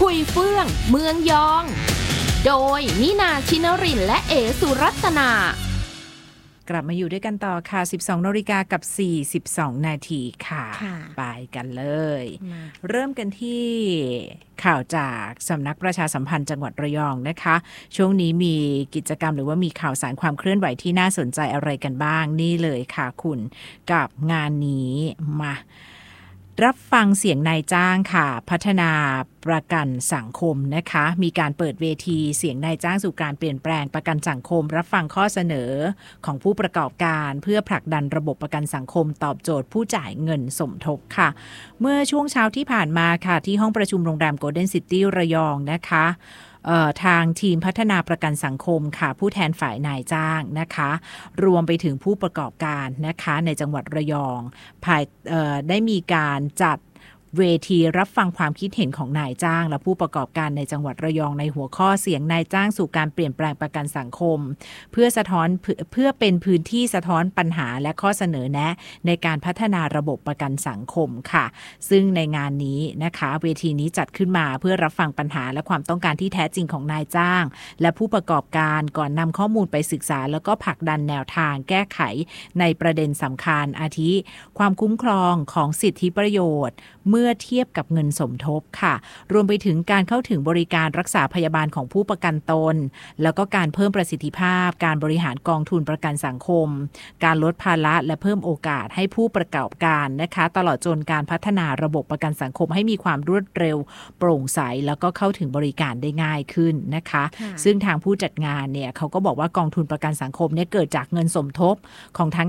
ยเฟื่องเมืองยองโดยนินาชินรินทร์และเอสุรัตนากลับมาอยู่ด้วยกันต่อค่ะ 12 นาฬิกากับ42 นาทีค่ะไปกันเลยเริ่มกันที่ข่าวจากสำนักประชาสัมพันธ์จังหวัดระยองนะคะช่วงนี้มีกิจกรรมหรือว่ามีข่าวสารความเคลื่อนไหวที่น่าสนใจอะไรกันบ้างนี่เลยค่ะคุณกับงานนี้มารับฟังเสียงนายจ้างค่ะพัฒนาประกันสังคมนะคะมีการเปิดเวทีเสียงนายจ้างสู่การเปลี่ยนแปลงประกันสังคมรับฟังข้อเสนอของผู้ประกอบการเพื่อผลักดันระบบประกันสังคมตอบโจทย์ผู้จ่ายเงินสมทบค่ะเมื่อช่วงเช้าที่ผ่านมาค่ะที่ห้องประชุมโรงแรม Golden City ระยองนะคะทางทีมพัฒนาประกันสังคมค่ะผู้แทนฝ่ายนายจ้างนะคะรวมไปถึงผู้ประกอบการนะคะในจังหวัดระยองได้มีการจัดเวทีรับฟังความคิดเห็นของนายจ้างและผู้ประกอบการในจังหวัดระยองในหัวข้อเสียงนายจ้างสู่การเปลี่ยนแปลงประกันสังคมเพื่อเป็นพื้นที่สะท้อนปัญหาและข้อเสนอแนะในการพัฒนาระบบประกันสังคมค่ะซึ่งในงานนี้นะคะเวทีนี้จัดขึ้นมาเพื่อรับฟังปัญหาและความต้องการที่แท้จริงของนายจ้างและผู้ประกอบการก่อนนำข้อมูลไปศึกษาแล้วก็ผลักดันแนวทางแก้ไขในประเด็นสำคัญอาทิความคุ้มครองของสิทธิประโยชน์เมื่อเทียบกับเงินสมทบค่ะรวมไปถึงการเข้าถึงบริการรักษาพยาบาลของผู้ประกันตนแล้วก็การเพิ่มประสิทธิภาพการบริหารกองทุนประกันสังคมการลดภาระและเพิ่มโอกาสให้ผู้ประกอบการนะคะตลอดจนการพัฒนาระบบประกันสังคมให้มีความรวดเร็วโปร่งใสแล้วก็เข้าถึงบริการได้ง่ายขึ้นนะคะซึ่งทางผู้จัดงานเนี่ยเขาก็บอกว่ากองทุนประกันสังคมเนี่ยเกิดจากเงินสมทบของทั้ง